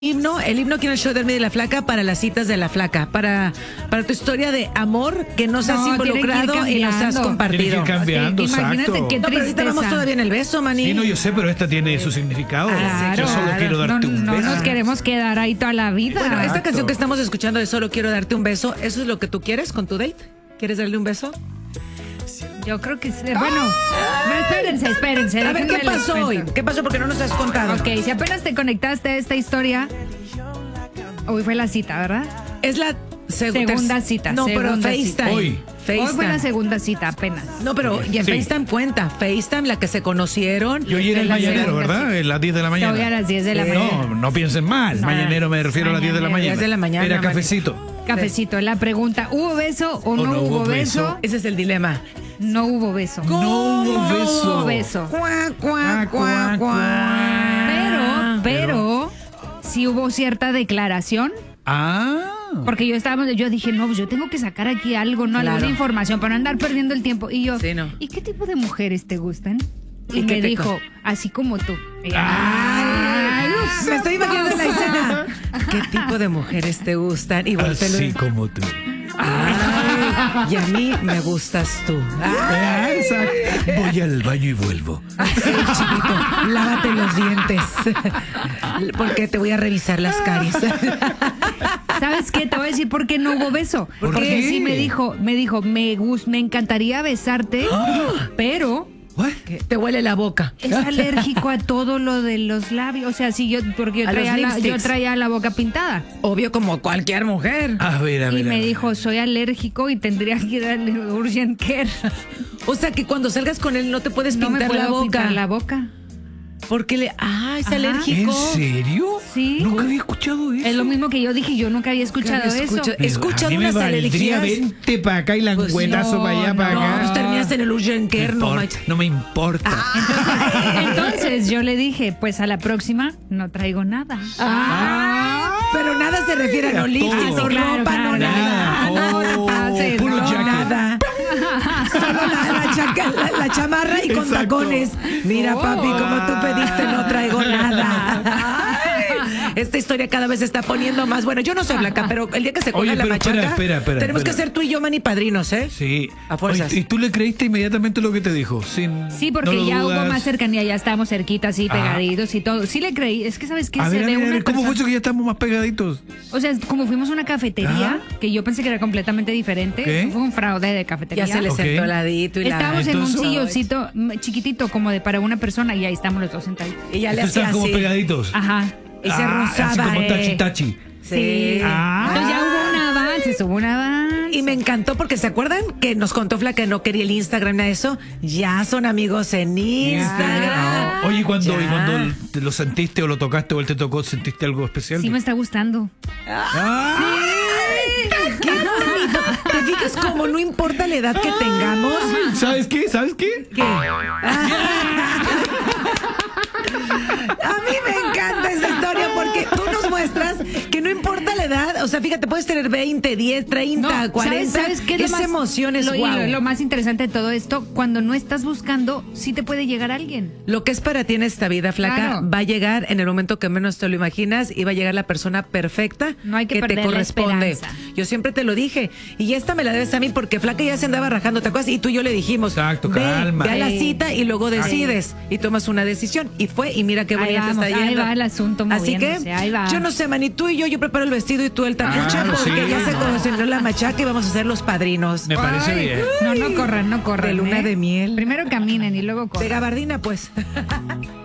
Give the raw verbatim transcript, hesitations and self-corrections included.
Himno, el himno aquí en el show de la Flaca para las citas de la Flaca, para, para tu historia de amor que nos has No, involucrado y nos has compartido. Tiene que ir cambiando, Sí, imagínate exacto. qué No, pero ahorita tristeza. vamos todavía en el beso, maní. Sí, no, yo sé, pero esta tiene su significado. Claro, yo solo claro. quiero darte no, un no beso. nos queremos quedar ahí toda la vida. Bueno, esta Exacto. canción que estamos escuchando de Solo quiero darte un beso, ¿eso es lo que tú quieres con tu date? ¿Quieres darle un beso? Yo creo que sí. Bueno, no, espérense, espérense. A ver, ¿qué déjenme les pasó hoy? cuento. ¿Qué pasó? Porque no nos has contado. Ok, si apenas te conectaste a esta historia, hoy fue la cita, ¿verdad? Es la seg- Segunda ter- cita, No, pero segunda FaceTime. cita. Hoy. FaceTime. Hoy fue la segunda cita apenas. No, pero y en Sí. FaceTime cuenta. FaceTime, la que se conocieron. Y hoy era el La mañanero, segunda, ¿verdad? sí. En las diez de la mañana. Hoy a las diez de la Sí. mañana. No, no piensen mal. No. Mañanero me refiero a las diez de la Mañanero. mañana. diez de la mañana, Era Mani. cafecito. Cafecito, la pregunta, ¿hubo beso o, no, hubo beso? Ese es el dilema. No hubo beso. No hubo No beso. hubo beso. Cuá, cuá, Cuá, cuá, cuá, cuá. Pero, pero, sí hubo cierta declaración. Ah. Porque yo estaba, yo dije, no, pues yo tengo que sacar aquí algo, ¿no? Claro. Alguna información para no andar perdiendo el tiempo. Y yo, Sí, no. ¿y qué tipo de mujeres te gustan? Y, ¿Y qué me te dijo, co- así como tú. Y, Ay, Dios me estoy imaginando la santo. escena. ¿Qué tipo de mujeres te gustan? Y volteo y Así le- como tú. Ay, y a mí me gustas tú. Ay, Ah, exacto. Voy al baño y vuelvo. chiquito, lávate los dientes. Porque te voy a revisar las caries. ¿Sabes qué? Te voy a decir por qué no hubo beso. ¿Por Porque qué? sí me dijo, me dijo, me gus- me encantaría besarte, pero ¿What? Que te huele la boca. es alérgico a todo lo de los labios. O sea, sí, yo, porque yo A los traía, la, yo lipsticks. traía la boca pintada. Obvio, como cualquier mujer. A ver, a ver. Y a me ver. dijo, soy alérgico y tendría que darle urgent care. O sea que cuando salgas con él no te puedes No me pintar la puedo boca. pintar la boca. Porque le. Ah, es Ajá. ¿En alérgico. serio? Sí. Nunca había escuchado eso. Es lo mismo que yo dije, yo nunca había escuchado Nunca había eso. escuchado- Pero Escuchan a mí me unas valdría alergias. vente para acá y langüenazo no, para allá, para no, acá. No, pues terminas en el urgent care, no importa, manches. no me importa. Entonces yo le dije, pues a la próxima no traigo nada. Ah, pero nada se refiere a no A lipstick, todo. no Claro, ropa, no claro, nada. Oh, no, no pases, puro no, jacket. Nada. Solo la, la chaca- la- la chamarra y con Exacto. tacones. Mira, Oh. papi, como tú pediste, no traigo nada. Ay, esta historia cada vez se está poniendo más. Bueno, yo no soy blanca, pero el día que se ponga Oye, la pero machaca, espera, espera, espera, tenemos espera. que ser tú y yo, mani padrinos, ¿eh? Sí. A fuerzas. Oye, ¿y tú le creíste inmediatamente lo que te dijo? Sin, Sí, porque no lo ya dudas. hubo más cercanía, ya estábamos cerquitas, así Ah. pegaditos y todo. Sí le creí, es que sabes qué A se ver, a ve ver, a una ver, ¿cómo fue persona- eso que ya estamos más pegaditos? O sea, como fuimos a una cafetería, Ajá. que yo pensé que era completamente diferente, Ok. fue un fraude de cafetería. Ya se le Ok. sentó el ladito y la... Estábamos en un Entonces- sillocito mm, chiquitito, como de para una persona, y ahí estamos los dos sentaditos. Y ya le Estos hacía están como así. pegaditos. Ajá. Y se Ah, así rozaba. como eh. tachi tachi. Sí. Sí. Ah. Entonces ya hubo un avance, hubo un avance. Y me encantó porque ¿se acuerdan que nos contó Fla que no quería el Instagram a eso? Ya son amigos en Instagram. Ah. Oye, ¿y cuando, Ya. y cuando te lo sentiste o lo tocaste o él te tocó, sentiste algo especial? Sí me está gustando. Ah. ¡Qué bonito! ¿Te fijas como no importa la edad que tengamos? ¿Sabes qué? ¿Sabes qué? ¿Qué? A mí me encanta esa historia porque tú nos muestras que no importa la edad, o sea, fíjate, puedes tener veinte, diez, treinta, No, cuarenta. ¿sabes, ¿sabes qué es lo Esa más, emoción es lo, y guau. lo, lo más interesante de todo esto? Cuando no estás buscando, sí te puede llegar alguien. Lo que es para ti en esta vida, Flaca, Claro. va a llegar en el momento que menos te lo imaginas y va a llegar la persona perfecta No hay que te perder la corresponde. esperanza. Yo siempre te lo dije y esta me la debes a mí porque Flaca ya se andaba rajando, ¿te acuerdas? Y tú y yo le dijimos, Exacto, ve, calma. ve a la Sí. cita y luego decides y tomas una decisión. Y fue y mira qué Ahí bonito vamos, está ahí yendo. va el asunto Así que, moviéndose, ahí va. yo no sé, Mani, tú y yo, yo preparo el vestido y tú el tapuche Claro, porque sí. ya se concentró la machaca y vamos a ser los padrinos. Me parece Ay, bien. No, no corran, no corran. De luna ¿eh? de miel. Primero caminen y luego De corran. gabardina, pues.